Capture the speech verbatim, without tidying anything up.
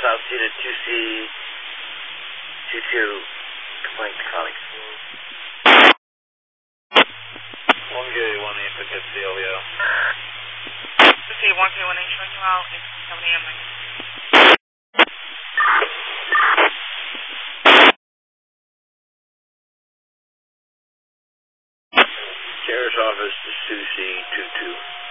South Cedar two C two two, complaint to colleagues. one K one eight, pick up C L E O. two C one K one eight, showing you out, it's seven A M Sheriff's Office to two C two two.